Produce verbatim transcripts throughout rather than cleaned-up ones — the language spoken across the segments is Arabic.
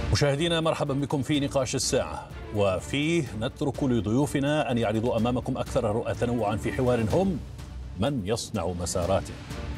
مشاهدينا مرحبا بكم في نقاش الساعة، وفيه نترك لضيوفنا أن يعرضوا أمامكم أكثر الرؤى تنوعا في حوار هم من يصنع مساراته.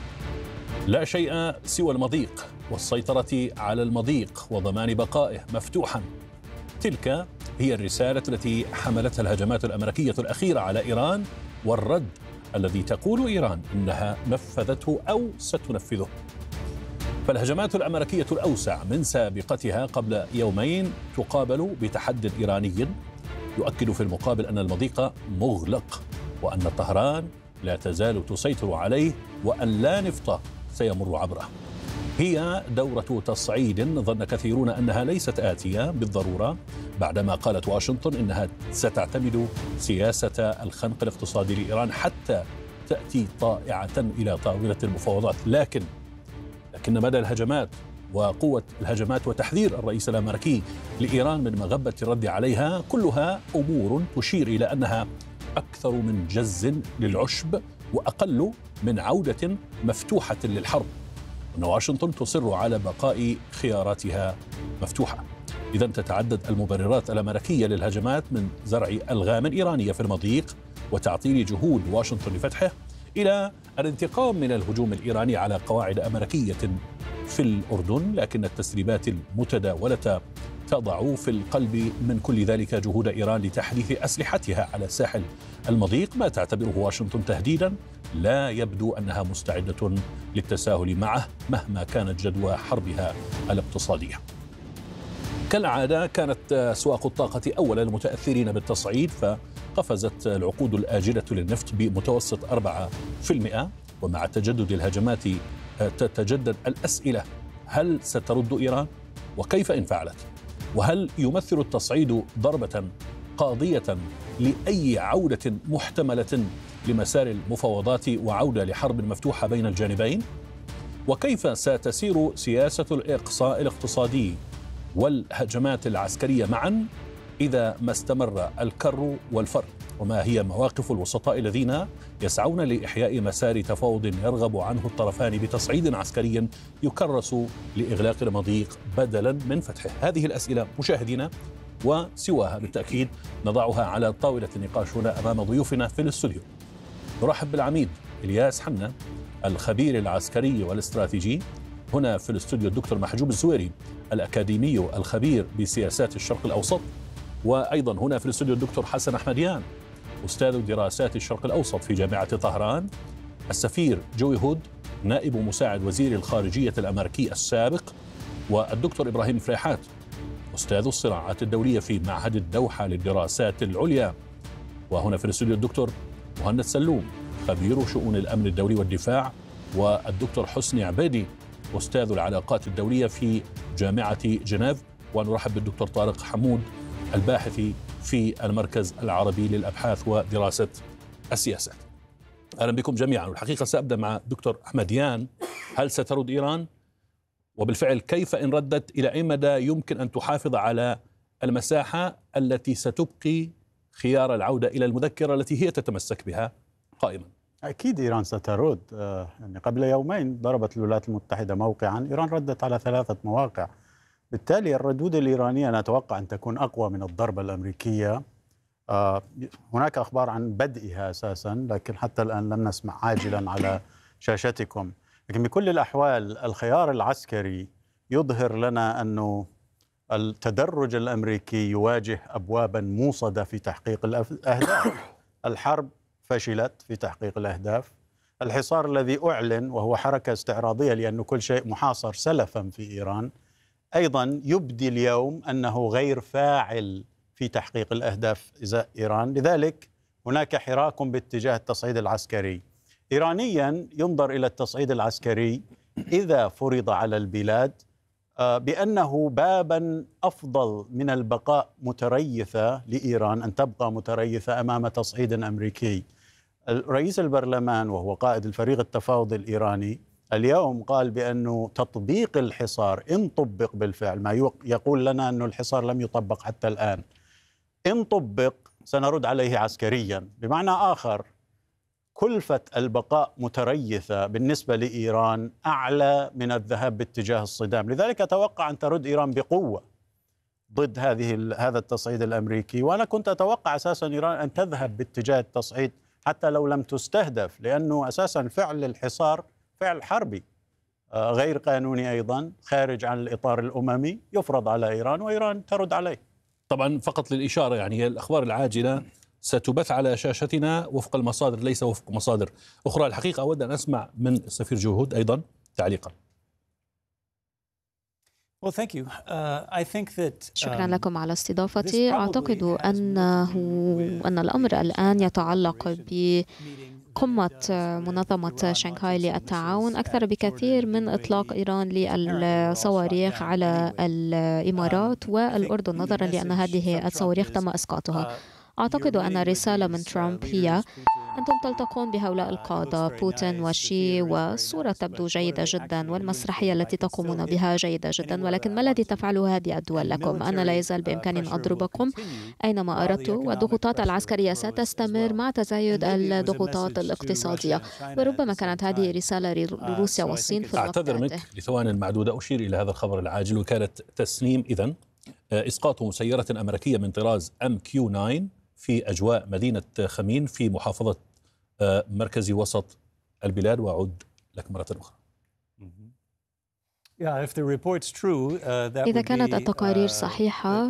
لا شيء سوى المضيق والسيطرة على المضيق وضمان بقائه مفتوحا. تلك هي الرسالة التي حملتها الهجمات الأمريكية الأخيرة على إيران، والرد الذي تقول إيران إنها نفذته أو ستنفذه. فالهجمات الأمريكية الأوسع من سابقتها قبل يومين تقابل بتحدي إيراني يؤكد في المقابل أن المضيق مغلق، وأن طهران لا تزال تسيطر عليه، وأن لا نفط سيمر عبره. هي دورة تصعيد ظن كثيرون أنها ليست آتية بالضرورة، بعدما قالت واشنطن إنها ستعتمد سياسة الخنق الاقتصادي لإيران حتى تأتي طائعة إلى طاولة المفاوضات. لكن لكن مدى الهجمات وقوة الهجمات وتحذير الرئيس الأمريكي لإيران من مغبة الرد عليها كلها أمور تشير إلى أنها أكثر من جز للعشب وأقل من عودة مفتوحة للحرب، وأن واشنطن تصر على بقاء خياراتها مفتوحة. إذا تتعدد المبررات الأمريكية للهجمات من زرع ألغام إيرانية في المضيق وتعطيل جهود واشنطن لفتحه، إلى الانتقام من الهجوم الإيراني على قواعد أمريكية في الأردن. لكن التسريبات المتداولة تضع في القلب من كل ذلك جهود إيران لتحديث أسلحتها على ساحل المضيق، ما تعتبره واشنطن تهديدا لا يبدو أنها مستعدة للتساهل معه مهما كانت جدوى حربها الاقتصادية. كالعادة كانت أسواق الطاقة أول المتأثرين بالتصعيد، فقفزت العقود الآجلة للنفط بمتوسط أربعة بالمئة. ومع تجدد الهجمات تتجدد الأسئلة: هل سترد إيران؟ وكيف إن فعلت؟ وهل يمثل التصعيد ضربة قاضية لأي عودة محتملة لمسار المفاوضات وعودة لحرب مفتوحة بين الجانبين؟ وكيف ستسير سياسة الإقصاء الاقتصادي والهجمات العسكرية معا إذا ما استمر الكر والفر؟ وما هي مواقف الوسطاء الذين يسعون لإحياء مسار تفاوض يرغب عنه الطرفان بتصعيد عسكري يكرس لإغلاق المضيق بدلا من فتحه؟ هذه الأسئلة مشاهدينا وسواها بالتأكيد نضعها على طاولة النقاش هنا أمام ضيوفنا في الاستوديو. نرحب بالعميد إلياس حنا الخبير العسكري والاستراتيجي هنا في الاستوديو، الدكتور محجوب الزويري الأكاديمي الخبير بسياسات الشرق الأوسط، وأيضا هنا في الاستوديو الدكتور حسن أحمديان أستاذ دراسات الشرق الأوسط في جامعة طهران، السفير جوي هود نائب مساعد وزير الخارجية الأمريكي السابق، والدكتور إبراهيم فريحات أستاذ الصراعات الدولية في معهد الدوحة للدراسات العليا. وهنا في الاستوديو الدكتور مهند سلوم خبير شؤون الأمن الدولي والدفاع، والدكتور حسني عبيدي أستاذ العلاقات الدولية في جامعة جنيف. ونرحب بالدكتور طارق حمود الباحث في المركز العربي للأبحاث ودراسة السياسات. أهلا بكم جميعا. والحقيقة سأبدأ مع دكتور أحمديان. هل سترد إيران؟ وبالفعل كيف إن ردت؟ إلى أي مدى يمكن أن تحافظ على المساحة التي ستبقي خيار العودة إلى المذكرة التي هي تتمسك بها قائما؟ أكيد إيران سترد. يعني قبل يومين ضربت الولايات المتحدة موقعا، إيران ردت على ثلاثة مواقع. بالتالي الردود الإيرانية نتوقع أن تكون أقوى من الضربة الأمريكية. هناك أخبار عن بدئها أساسا، لكن حتى الآن لم نسمع عاجلا على شاشتكم. لكن بكل الأحوال الخيار العسكري يظهر لنا أنه التدرج الأمريكي يواجه أبوابا موصدة في تحقيق الأهداف. الحرب فشلت في تحقيق الأهداف. الحصار الذي أعلن وهو حركة استعراضية لأن كل شيء محاصر سلفا في إيران أيضا يبدي اليوم أنه غير فاعل في تحقيق الأهداف إزاء إيران. لذلك هناك حراك باتجاه التصعيد العسكري. إيرانيا ينظر إلى التصعيد العسكري إذا فرض على البلاد بأنه بابا أفضل من البقاء متريثة لإيران، أن تبقى متريثة أمام تصعيد أمريكي. رئيس البرلمان وهو قائد الفريق التفاوضي الإيراني اليوم قال بأنه تطبيق الحصار إن طبق بالفعل، ما يقول لنا أن الحصار لم يطبق حتى الآن، إن طبق سنرد عليه عسكريا. بمعنى آخر كلفة البقاء متريثة بالنسبة لإيران أعلى من الذهاب باتجاه الصدام. لذلك أتوقع أن ترد إيران بقوة. ضد هذه هذا التصعيد الأمريكي، وأنا كنت أتوقع أساسا إيران أن تذهب باتجاه التصعيد حتى لو لم تستهدف، لأنه أساسا فعل الحصار فعل حربي غير قانوني أيضا، خارج عن الإطار الأممي، يفرض على إيران وإيران ترد عليه. طبعا فقط للإشارة، يعني هي الأخبار العاجلة ستبث على شاشتنا وفق المصادر ليس وفق مصادر أخرى. الحقيقة أود أن أسمع من السفير جهود أيضا تعليقا. شكرا لكم على استضافتي. أعتقد أنه أن الأمر الآن يتعلق بقمة منظمة شنغهاي للتعاون أكثر بكثير من إطلاق إيران للصواريخ على الإمارات والأردن، نظرا لأن هذه الصواريخ تم إسقاطها. أعتقد أن الرسالة من ترامب هي أنتم تلتقون بهؤلاء القادة بوتين وشي، والصورة تبدو جيدة جدا والمسرحية التي تقومون بها جيدة جدا، ولكن ما الذي تفعله هذه الدول لكم؟ أنا لا يزال بإمكاني أن أضربكم أينما أردت، والضغوطات العسكرية ستستمر مع تزايد الضغوطات الاقتصادية، وربما كانت هذه رسالة لروسيا والصين في الوقت. أعتذر منك لثوان معدودة، أشير إلى هذا الخبر العاجل. وكالة تسنيم إذن إسقاط مسيرة أمريكية من طراز أم كيو تسعة في أجواء مدينة خمين في محافظة مركزي وسط البلاد. وأعود لك مرة أخرى. إذا كانت التقارير صحيحة،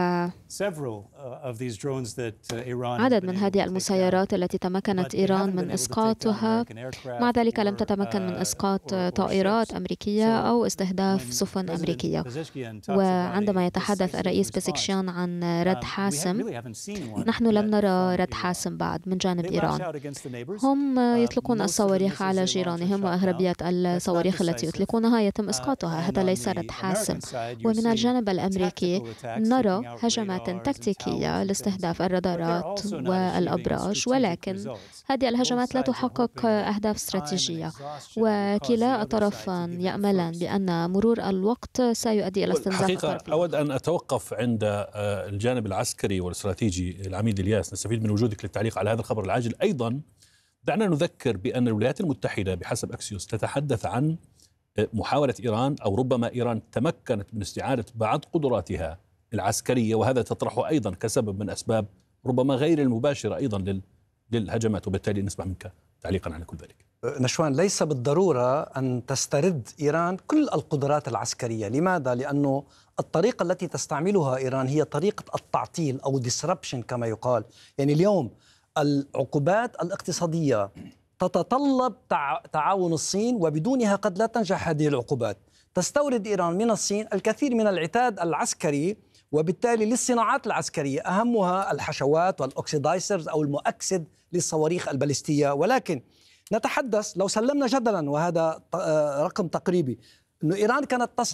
فعدد من هذه المسيرات التي تمكنت إيران من إسقاطها، مع ذلك لم تتمكن من إسقاط طائرات أمريكية أو استهداف سفن أمريكية. وعندما يتحدث الرئيس بيزكشيان عن رد حاسم، نحن لم نرى رد حاسم بعد من جانب إيران. هم يطلقون الصواريخ على جيرانهم، وأغلبية الصواريخ التي يطلقونها يتم إسقاطها. هذا ليس رد حاسم. ومن الجانب الأمريكي نرى هجمات تكتيكية لاستهداف الرادارات والأبراج، ولكن هذه الهجمات لا تحقق أهداف استراتيجية، وكلا الطرفان يأملان بأن مرور الوقت سيؤدي إلى استنزاف حقيقة الطرف. أود أن أتوقف عند الجانب العسكري والاستراتيجي. العميد إلياس، نستفيد من وجودك للتعليق على هذا الخبر العاجل. أيضا دعنا نذكر بأن الولايات المتحدة بحسب أكسيوس تتحدث عن محاولة إيران، أو ربما إيران تمكنت من استعادة بعض قدراتها العسكرية، وهذا تطرحه أيضا كسبب من أسباب ربما غير المباشرة أيضا للهجمات. وبالتالي نسمع منك تعليقا على كل ذلك. نشوان، ليس بالضرورة أن تسترد إيران كل القدرات العسكرية. لماذا؟ لأنه الطريقة التي تستعملها إيران هي طريقة التعطيل أو disruption كما يقال. يعني اليوم العقوبات الاقتصادية تتطلب تعاون الصين، وبدونها قد لا تنجح هذه العقوبات. تستورد إيران من الصين الكثير من العتاد العسكري، وبالتالي للصناعات العسكرية أهمها الحشوات والأكسيدايزرز أو المؤكسد للصواريخ البالستية. ولكن نتحدث لو سلمنا جدلا، وهذا رقم تقريبي، أن إيران كانت تصنع